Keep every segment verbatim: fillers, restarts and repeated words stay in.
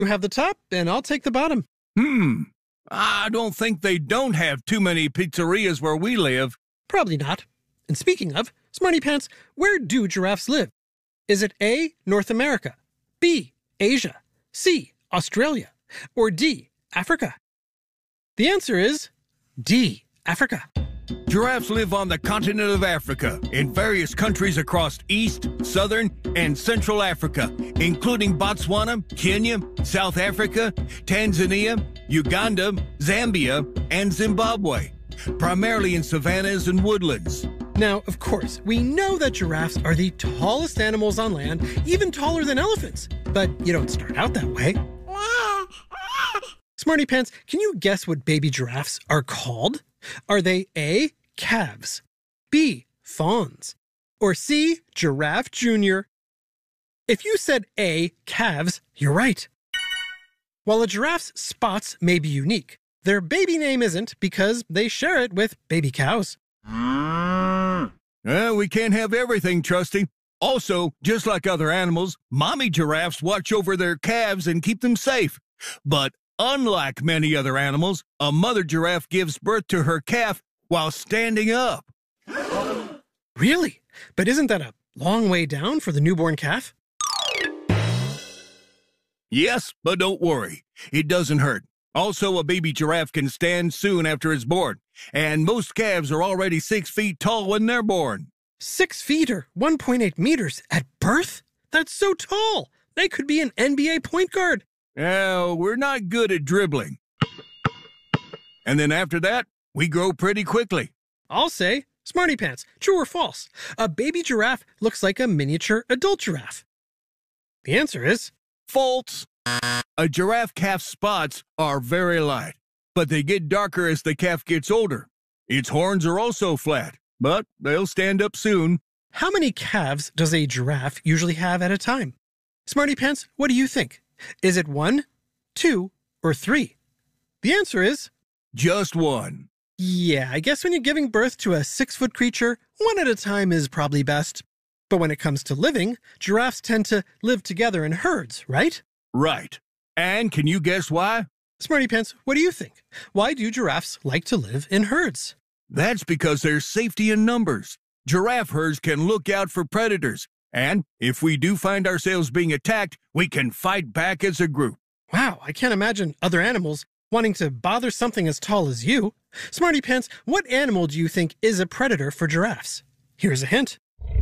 You have the top, and I'll take the bottom. Hmm. I don't think they don't have too many pizzerias where we live. Probably not. And speaking of, Smarty Pants, where do giraffes live? Is it A, North America, B, Asia, C, Australia, or D, Africa? The answer is D, Africa. Giraffes live on the continent of Africa in various countries across East, Southern, and Central Africa, including Botswana, Kenya, South Africa, Tanzania, Uganda, Zambia, and Zimbabwe, primarily in savannas and woodlands. Now, of course, we know that giraffes are the tallest animals on land, even taller than elephants. But you don't start out that way. Smarty Pants, can you guess what baby giraffes are called? Are they A, calves, B, fawns, or C, giraffe junior? If you said A, calves, you're right. While a giraffe's spots may be unique, their baby name isn't because they share it with baby cows. Well, we can't have everything, Trusty. Also, just like other animals, mommy giraffes watch over their calves and keep them safe. But unlike many other animals, a mother giraffe gives birth to her calf while standing up. Really? But isn't that a long way down for the newborn calf? Yes, but don't worry. It doesn't hurt. Also, a baby giraffe can stand soon after it's born, and most calves are already six feet tall when they're born. Six feet or one point eight meters at birth? That's so tall. They could be an N B A point guard. Well, we're not good at dribbling. And then after that, we grow pretty quickly. I'll say, Smarty Pants, true or false? A baby giraffe looks like a miniature adult giraffe. The answer is false. A giraffe calf's spots are very light, but they get darker as the calf gets older. Its horns are also flat, but they'll stand up soon. How many calves does a giraffe usually have at a time? Smarty Pants, what do you think? Is it one, two, or three? The answer is just one. Yeah, I guess when you're giving birth to a six-foot creature, one at a time is probably best. But when it comes to living, giraffes tend to live together in herds, right? Right. And can you guess why? Smarty Pants, what do you think? Why do giraffes like to live in herds? That's because there's safety in numbers. Giraffe herds can look out for predators. And if we do find ourselves being attacked, we can fight back as a group. Wow, I can't imagine other animals wanting to bother something as tall as you. Smarty Pants, what animal do you think is a predator for giraffes? Here's a hint.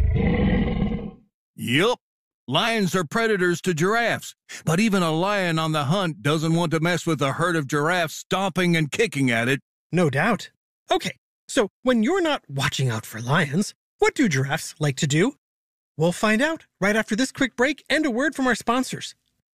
Yup. Lions are predators to giraffes, but even a lion on the hunt doesn't want to mess with a herd of giraffes stomping and kicking at it. No doubt. Okay, so when you're not watching out for lions, what do giraffes like to do? We'll find out right after this quick break and a word from our sponsors.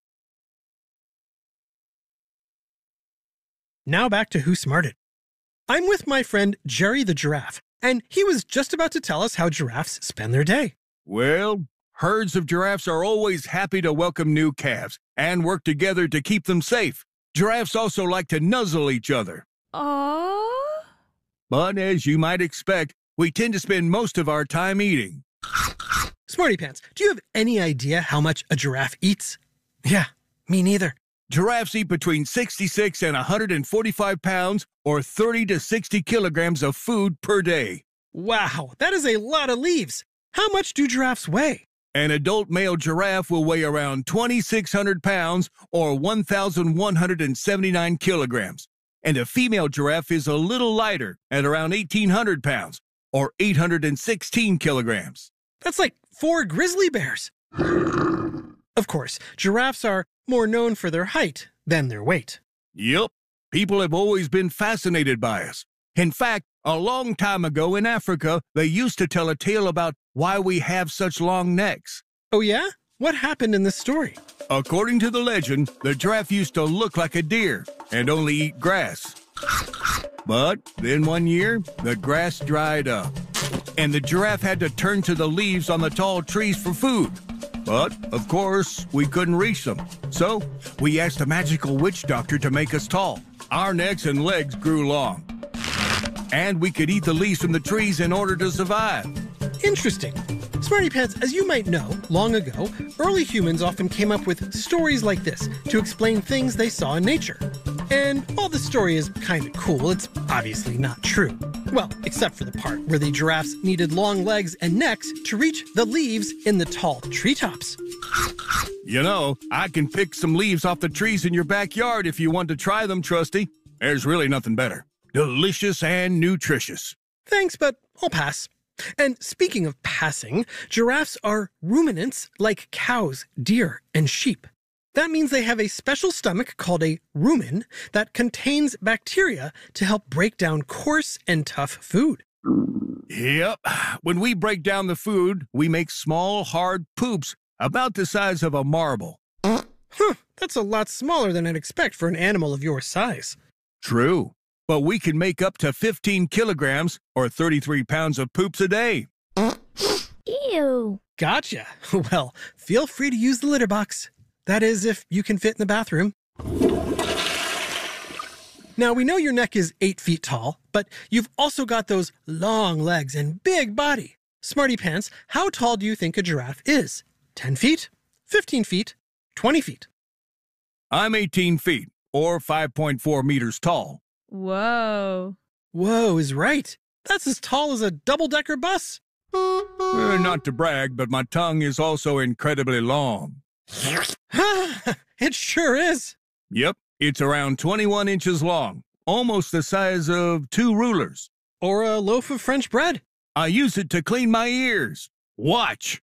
Now back to Who Smarted. I'm with my friend Jerry the Giraffe, and he was just about to tell us how giraffes spend their day. Well, herds of giraffes are always happy to welcome new calves and work together to keep them safe. Giraffes also like to nuzzle each other. Aww. But as you might expect, we tend to spend most of our time eating. Smarty Pants, do you have any idea how much a giraffe eats? Yeah, me neither. Giraffes eat between sixty-six and one hundred forty-five pounds or thirty to sixty kilograms of food per day. Wow, that is a lot of leaves. How much do giraffes weigh? An adult male giraffe will weigh around twenty-six hundred pounds or one thousand one hundred seventy-nine kilograms. And a female giraffe is a little lighter at around eighteen hundred pounds or eight hundred sixteen kilograms. That's like four grizzly bears. Of course, giraffes are more known for their height than their weight. Yup. People have always been fascinated by us. In fact, a long time ago in Africa, they used to tell a tale about why we have such long necks. Oh yeah? What happened in this story? According to the legend, the giraffe used to look like a deer and only eat grass. But then one year, the grass dried up, and the giraffe had to turn to the leaves on the tall trees for food. But, of course, we couldn't reach them. So, we asked a magical witch doctor to make us tall. Our necks and legs grew long. And we could eat the leaves from the trees in order to survive. Interesting. Smarty Pants, as you might know, long ago, early humans often came up with stories like this to explain things they saw in nature. And while the story is kind of cool, it's obviously not true. Well, except for the part where the giraffes needed long legs and necks to reach the leaves in the tall treetops. You know, I can pick some leaves off the trees in your backyard if you want to try them, Trusty. There's really nothing better. Delicious and nutritious. Thanks, but I'll pass. And speaking of passing, giraffes are ruminants like cows, deer, and sheep. That means they have a special stomach called a rumen that contains bacteria to help break down coarse and tough food. Yep. When we break down the food, we make small, hard poops about the size of a marble. Huh, that's a lot smaller than I'd expect for an animal of your size. True. But we can make up to fifteen kilograms or thirty-three pounds of poops a day. Ew. Gotcha. Well, feel free to use the litter box. That is, if you can fit in the bathroom. Now, we know your neck is eight feet tall, but you've also got those long legs and big body. Smarty Pants, how tall do you think a giraffe is? ten feet? fifteen feet? twenty feet? I'm eighteen feet, or five point four meters tall. Whoa. Whoa is right. That's as tall as a double-decker bus. Uh, not to brag, but my tongue is also incredibly long. It sure is. Yep, it's around twenty-one inches long, almost the size of two rulers. Or a loaf of French bread. I use it to clean my ears. Watch.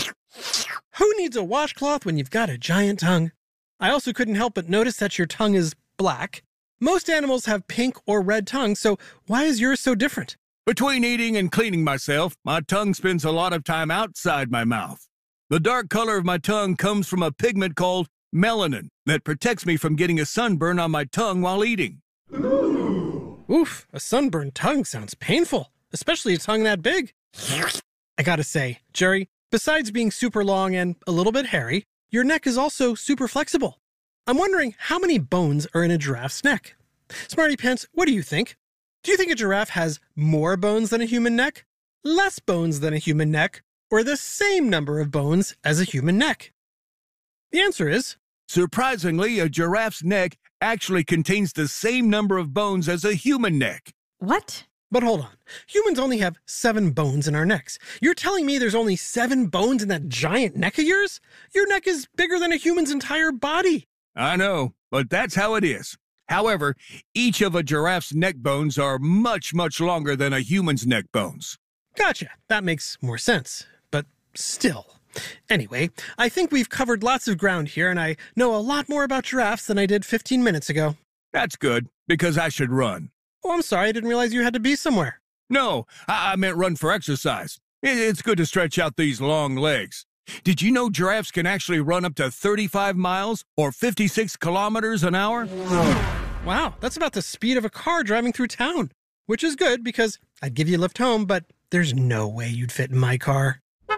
Who needs a washcloth when you've got a giant tongue? I also couldn't help but notice that your tongue is black. Most animals have pink or red tongues, so why is yours so different? Between eating and cleaning myself, my tongue spends a lot of time outside my mouth. The dark color of my tongue comes from a pigment called melanin that protects me from getting a sunburn on my tongue while eating. Ooh. Oof, a sunburned tongue sounds painful, especially a tongue that big. I gotta say, Jerry, besides being super long and a little bit hairy, your neck is also super flexible. I'm wondering how many bones are in a giraffe's neck. Smarty Pants, what do you think? Do you think a giraffe has more bones than a human neck, less bones than a human neck, or the same number of bones as a human neck? The answer is... Surprisingly, a giraffe's neck actually contains the same number of bones as a human neck. What? But hold on. Humans only have seven bones in our necks. You're telling me there's only seven bones in that giant neck of yours? Your neck is bigger than a human's entire body. I know, but that's how it is. However, each of a giraffe's neck bones are much, much longer than a human's neck bones. Gotcha. That makes more sense. But still. Anyway, I think we've covered lots of ground here, and I know a lot more about giraffes than I did fifteen minutes ago. That's good, because I should run. Oh, I'm sorry. I didn't realize you had to be somewhere. No, I, I meant run for exercise. It, it's good to stretch out these long legs. Did you know giraffes can actually run up to thirty-five miles or fifty-six kilometers an hour? Wow, that's about the speed of a car driving through town, which is good because I'd give you a lift home, but there's no way you'd fit in my car.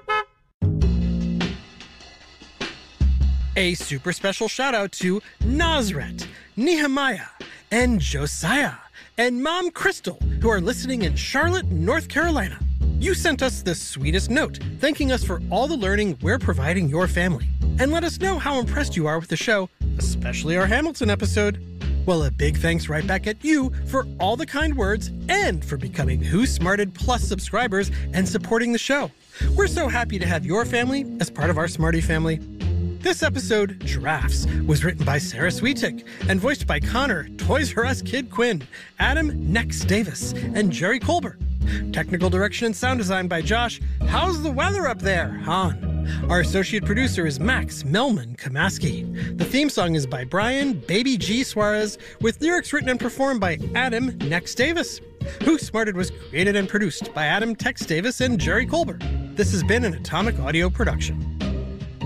A super special shout out to Nazret, Nehemiah, and Josiah, and Mom Crystal, who are listening in Charlotte, North Carolina. You sent us the sweetest note, thanking us for all the learning we're providing your family. And let us know how impressed you are with the show, especially our Hamilton episode. Well, a big thanks right back at you for all the kind words and for becoming Who Smarted Plus subscribers and supporting the show. We're so happy to have your family as part of our Smarty family. This episode, Giraffes, was written by Sarah Sweetick and voiced by Connor, Toys R Us Kid Quinn, Adam Nex Davis, and Jerry Colbert. Technical direction and sound design by Josh. How's the weather up there, Han? Our associate producer is Max Melman Kamaski. The theme song is by Brian Baby G. Suarez, with lyrics written and performed by Adam Nex Davis. Who Smarted was created and produced by Adam Tex Davis and Jerry Colbert. This has been an Atomic Audio production.